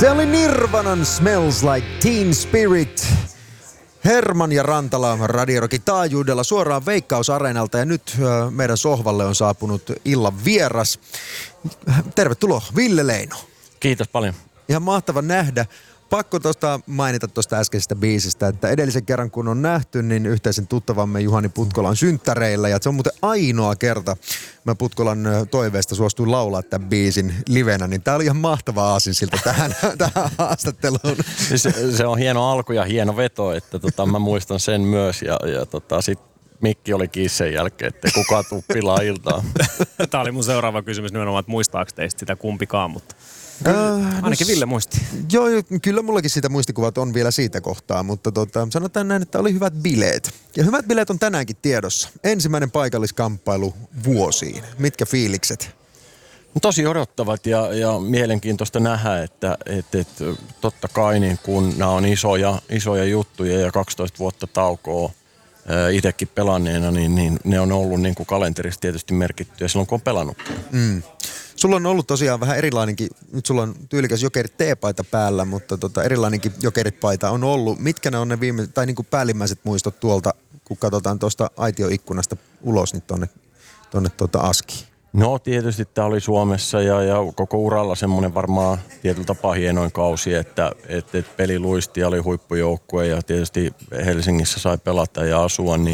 Se oli Nirvanan Smells Like Teen Spirit. Herman ja Rantala Radio Rockin taajuudella suoraan Veikkaus-areenalta ja nyt meidän sohvalle on saapunut illan vieras. Tervetuloa, Ville Leino. Kiitos paljon. Ihan mahtava nähdä. Pakko mainita tuosta äskeisestä biisistä, että edellisen kerran kun on nähty, niin yhteisen tuttavamme Juhani Putkolan synttäreillä. Ja se on muuten ainoa kerta, mä Putkolan toiveesta suostuin laulaa tämän biisin livenä, niin tää oli ihan mahtava aasinsilta tähän haastatteluun. Se on hieno alku ja hieno veto, että mä muistan sen myös ja sit mikki oli kiinni sen jälkeen, ettei kukaan tuu pilaa iltaa. Tää oli mun seuraava kysymys nimenomaan, että muistaako teistä sitä kumpikaan, mutta ainakin Ville muisti. Joo, kyllä mullakin sitä muistikuvat on vielä siitä kohtaa, mutta sanotaan näin, että oli hyvät bileet. Ja hyvät bileet on tänäänkin tiedossa. Ensimmäinen paikalliskamppailu vuosiin. Mitkä fiilikset? Tosi odottavat ja mielenkiintoista nähdä, että totta kai niin kun nämä on isoja juttuja ja 12 vuotta taukoa itsekin pelanneena, niin ne on ollut niin kuin kalenterissa tietysti merkittyjä silloin, kun on pelannutkin. Sulla on ollut tosiaan vähän erilainenkin, nyt sulla on tyylikäs Jokerit T-paita päällä, mutta erilainenkin Jokerit-paita on ollut. Mitkä ne on ne niin kuin päällimmäiset muistot tuolta, kun katsotaan tuosta aitioikkunasta ulos, niin tonne Askiin? No tietysti tämä oli Suomessa ja koko uralla semmoinen varmaan tietyllä tapaa hienoin kausi, että peli luisti ja oli huippujoukkue ja tietysti Helsingissä sai pelata ja asua, niin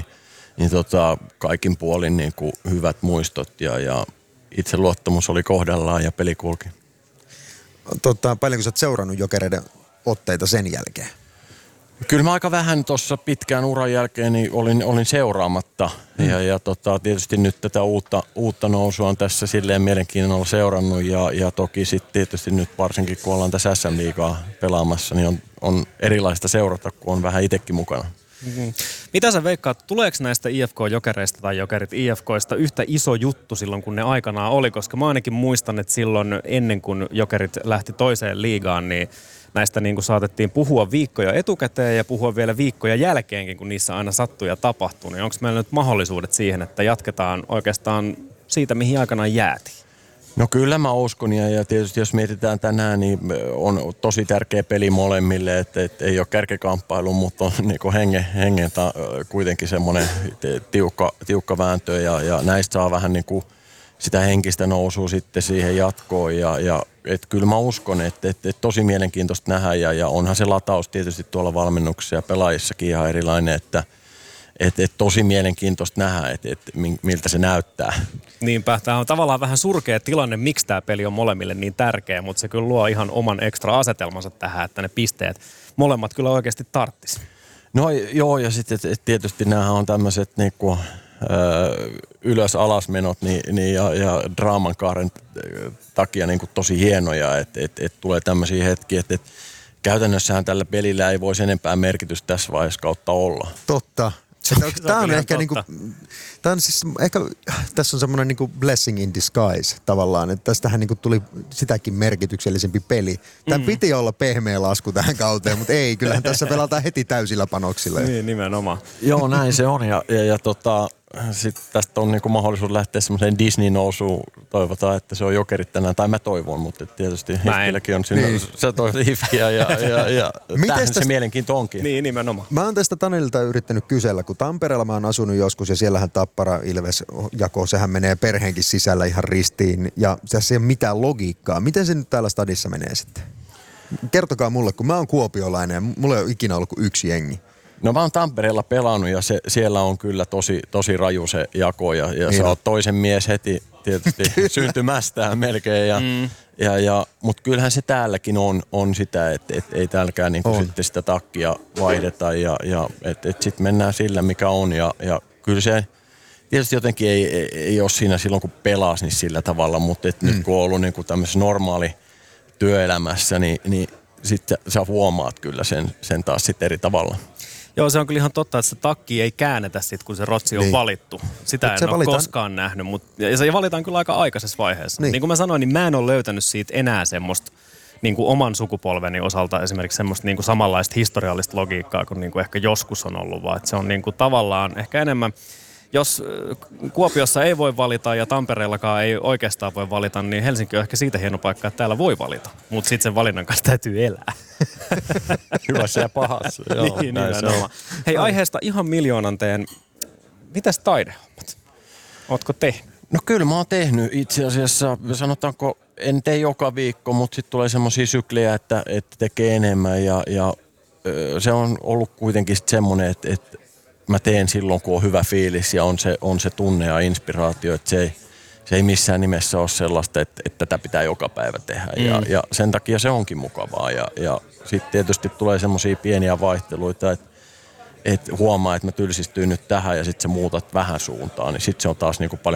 kaikin puolin niin kuin hyvät muistot ja itseluottamus oli kohdallaan ja peli kulki. Paljonko sä oot seurannut Jokereiden otteita sen jälkeen? Kyllä mä aika vähän tuossa pitkään uran jälkeen niin olin seuraamatta ja tietysti nyt tätä uutta nousua on tässä silleen mielenkiinnolla seurannut ja toki sitten tietysti nyt varsinkin kun ollaan tässä SM-liigaa pelaamassa, niin on erilaista seurata, kun on vähän itsekin mukana. Mm-hmm. Mitä sä veikkaat, tuleeko näistä IFK-jokereista tai Jokerit IFKista yhtä iso juttu silloin, kun ne aikanaan oli? Koska mä ainakin muistan, että silloin ennen kuin Jokerit lähti toiseen liigaan, niin näistä niin kuin saatettiin puhua viikkoja etukäteen ja puhua vielä viikkoja jälkeenkin, kun niissä aina sattuu ja tapahtuu. Niin onko meillä nyt mahdollisuudet siihen, että jatketaan oikeastaan siitä, mihin aikanaan jäätiin? No kyllä mä uskon ja tietysti jos mietitään tänään, niin on tosi tärkeä peli molemmille, että ei ole kärkikamppailu, mutta on niin hengeltä kuitenkin semmoinen tiukka vääntö ja näistä saa vähän niin kuin sitä henkistä nousua sitten siihen jatkoon ja että kyllä mä uskon, että tosi mielenkiintoista nähdä ja onhan se lataus tietysti tuolla valmennuksessa ja pelaajissakin ihan erilainen, että tosi mielenkiintoista nähdä, että miltä se näyttää. Niinpä, tämä on tavallaan vähän surkea tilanne, miksi tämä peli on molemmille niin tärkeä, mutta se kyllä luo ihan oman ekstra asetelmansa tähän, että ne pisteet molemmat kyllä oikeasti tarttis. No joo, ja sitten tietysti nämä on tämmöiset niinku ylös-alasmenot ja draaman kaaren takia niinku tosi hienoja, että tulee tämmöisiä hetkiä, että käytännössähän tällä pelillä ei voisi enempää merkitystä tässä vaiheessa kautta olla. Totta. Tämä on ehkä niinku, tässä on semmoinen niinku blessing in disguise tavallaan, että tästähän niinku tuli sitäkin merkityksellisempi peli. Tämän piti olla pehmeä lasku tähän kauteen, mutta ei, kyllähän tässä pelataan heti täysillä panoksilla. Niin, nimenomaan. Joo, näin se on ja sitten tästä on niinku mahdollisuus lähteä semmoiseen Disney-nousuun. Toivotaan, että se on Jokerit tänään, tai mä toivon, mutta tietysti Hifkilläkin on siinä, niin. Sä toivot Hifkiä ja tämähän se mielenkiinto onkin. Niin, nimenomaan. Mä oon tästä Tanelilta yrittänyt kysellä, kun Tampereella mä oon asunut joskus ja siellähän Tappara Ilves jako, sehän menee perheenkin sisällä ihan ristiin ja tässä ei ole mitään logiikkaa. Miten se nyt täällä stadissa menee sitten? Kertokaa mulle, kun mä oon kuopiolainen ja mulla ei ole ikinä ollut kuin yksi jengi. No mä oon Tampereella pelannut ja siellä on kyllä tosi raju se jako ja niin sä oot toisen mies heti tietysti syntymästään melkein. Mutta kyllähän se täälläkin on sitä, että ei täälläkään niinku sitten sitä takkia vaihdeta ja että sitten mennään sillä mikä on ja kyllä se tietysti jotenkin ei ole siinä silloin kun pelasi niin sillä tavalla, mutta nyt kun on ollut niinku tämmöisessä normaali työelämässä, niin sitten sä huomaat kyllä sen taas sitten eri tavalla. Joo, se on kyllä ihan totta, että se takki ei käännetä sit, kun se rotsi on valittu. Sitä en ole koskaan nähnyt, ja se valitaan kyllä aika aikaisessa vaiheessa. Niin kuin mä sanoin, niin mä en ole löytänyt siitä enää semmoista niin kuin oman sukupolveni osalta esimerkiksi semmoista niin kuin samanlaista historiallista logiikkaa kuin, ehkä joskus on ollut, vaan että se on niin kuin tavallaan ehkä jos Kuopiossa ei voi valita ja Tampereellakaan ei oikeastaan voi valita, niin Helsinki on ehkä siitä hieno paikka, että täällä voi valita. Mutta sitten sen valinnan kanssa täytyy elää. Hyvässä ja pahassa. Joo, niin, hei, aiheesta ihan miljoonan teen. Mitäs taidehommat? Ootko tehnyt? No kyllä mä oon tehnyt itse asiassa, sanotaanko, en tee joka viikko, mutta sitten tulee semmoisia syklejä, että tekee enemmän ja se on ollut kuitenkin semmoinen, että mä teen silloin, kun on hyvä fiilis ja on se tunne ja inspiraatio, että se ei missään nimessä ole sellaista, että tätä pitää joka päivä tehdä ja sen takia se onkin mukavaa ja sitten tietysti tulee semmoisia pieniä vaihteluita, että huomaa, että mä tylsistyin nyt tähän ja sitten sä muutat vähän suuntaan, niin sitten se on taas niinku paljon